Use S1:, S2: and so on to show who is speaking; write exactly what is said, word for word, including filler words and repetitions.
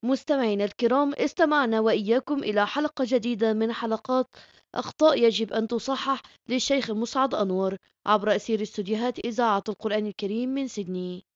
S1: مستمعينا الكرام، استمعنا وإياكم إلى حلقة جديدة من حلقات أخطاء يجب أن تصحح للشيخ مسعد أنور عبر أثير استديوهات إذاعة القرآن الكريم من سيدني.